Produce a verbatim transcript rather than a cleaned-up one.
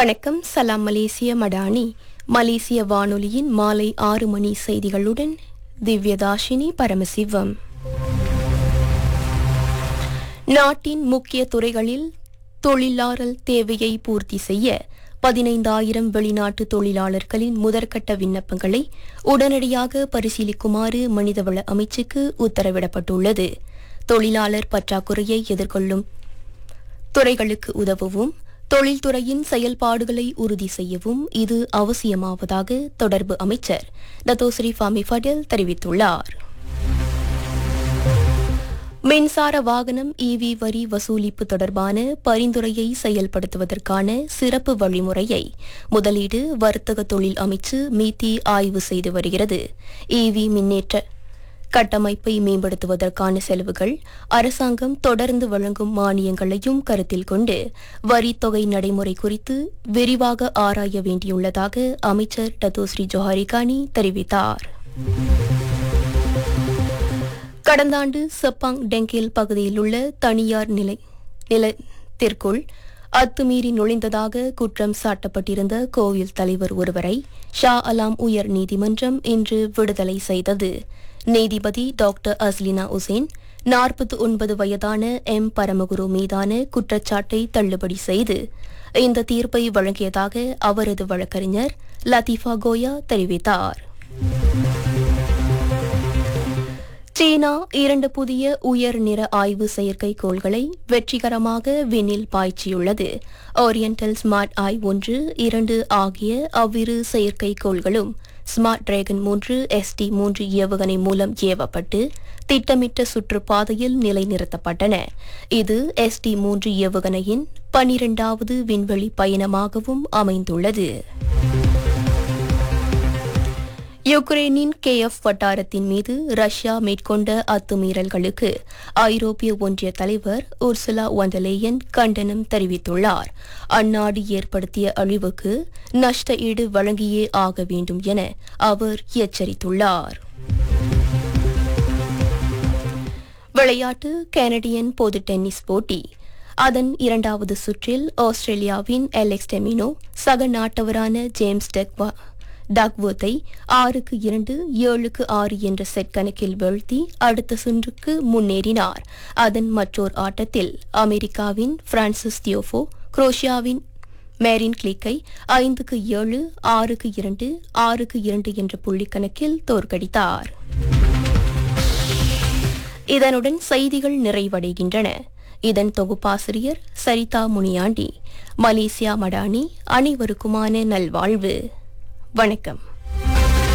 வணக்கம். சலாம் மலேசிய மடானி மலேசிய வானொலியின் மாலை ஆறு மணி செய்திகளுடன் திவ்யதாஷினி பரமசிவம். நாட்டின் முக்கிய துறைகளில் தொழிலாளர் தேவையை பூர்த்தி செய்ய பதினைந்தாயிரம் வெளிநாட்டு தொழிலாளர்களின் முதற்கட்ட விண்ணப்பங்களை உடனடியாக பரிசீலிக்குமாறு மனிதவள அமைச்சுக்கு உத்தரவிடப்பட்டுள்ளது. தொழிலாளர் பற்றாக்குறையை எதிர்கொள்ளும் துறைகளுக்கு உதவவும் தொழில்துறையின் செயல்பாடுகளை உறுதி செய்யவும் இது அவசியமாவதாக தொடர்பு அமைச்சர் டத்தோஸ்ரீ ஃபாமி ஃபடேல் தெரிவித்துள்ளார். மின்சார வாகனம் ஈவி வரி வசூலிப்பு தொடர்பான பரிந்துரையை செயல்படுத்துவதற்கான சிறப்பு வழிமுறையை முதலீடு வர்த்தக தொழில் அமைச்சு மீதி ஆய்வு செய்து வருகிறது. ஈவி மின்னேற்ற கட்டமைப்பை மேம்படுத்துவதற்கான செலவுகள், அரசாங்கம் தொடர்ந்து வழங்கும் மானியங்களையும் கருத்தில் கொண்டு வரித்தொகை நடைமுறை குறித்து விரிவாக ஆராய வேண்டியுள்ளதாக அமைச்சர் டத்தோஸ்ரீ ஜொஹாரிகானி தெரிவித்தார். கடந்த ஆண்டு செப்பாங் டெங்கில் பகுதியில் உள்ள தனியார் நிலை நிலத்திற்குள் அத்துமீறி நுழைந்ததாக குற்றம் சாட்டப்பட்டிருந்த கோவில் தலைவர் ஒருவரை ஷா அலாம் உயர் நீதிமன்றம் இன்று விடுதலை செய்தது. நீதிபதி டாக்டர் அஸ்லினா உசேன் நாற்பத்தி ஒன்பது வயதான எம் பரமகுரு மீதான குற்றச்சாட்டை தள்ளுபடி செய்து இந்த தீர்ப்பை வழங்கியதாக அவரது வழக்கறிஞர் லத்தீஃபா கோயா தெரிவித்தார். சீனா இரண்டு புதிய உயர் நிற ஆய்வு செயற்கைக்கோள்களை வெற்றிகரமாக விண்ணில் பாய்ச்சியுள்ளது. ஓரியண்டல் ஸ்மார்ட் ஐ ஒன்று இரண்டு ஆகிய அவ்விரு செயற்கைக்கோள்களும் ஸ்மார்ட் டிராகன் மூன்று எஸ்டி மூன்று ஏவுகணை மூலம் ஏவப்பட்டு திட்டமிட்ட சுற்றுப்பாதையில் நிலைநிறுத்தப்பட்டன. இது எஸ்டி மூன்று ஏவுகணையின் பனிரெண்டாவது விண்வெளி பயணமாகவும் அமைந்துள்ளது. யுக்ரைனின் கேஎஃப் வட்டாரத்தின் மீது ரஷ்யா மேற்கொண்ட அத்துமீறல்களுக்கு ஐரோப்பிய ஒன்றிய தலைவர் உர்சுலா வொண்டலேயன் கண்டனம் தெரிவித்துள்ளார். அந்நாடு ஏற்படுத்திய அழிவுக்கு நஷ்ட ஈடு வழங்கியே ஆக வேண்டும் என அவர் எச்சரித்துள்ளார். விளையாட்டு கனடியன் பொது டென்னிஸ் போட்டி அதன் இரண்டாவது சுற்றில் ஆஸ்திரேலியாவின் அலெக்ஸ் டெமினோ சக நாட்டவரான ஜேம்ஸ் டெக்வா டக்வர்த்தை ஆறுக்கு இரண்டு ஏழுக்கு ஆறு என்ற செட் கணக்கில் வீழ்த்தி அடுத்த சுற்றுக்கு முன்னேறினார். அதன் மற்றொரு ஆட்டத்தில் அமெரிக்காவின் பிரான்சிஸ் தியோஃபோ குரோஷியாவின் மேரின் கிளிக்கை ஐந்துக்கு ஏழு ஆறுக்கு இரண்டு ஆறுக்கு இரண்டு என்ற புள்ளி கணக்கில் தோற்கடித்தார். இதனுடன் செய்திகள் நிறைவடைகின்றன. இதன் தொகுப்பாசிரியர் சரிதா முனியாண்டி. மலேசியா மடானி அனைவருக்குமான நல்வாழ்வு. வணக்கம்.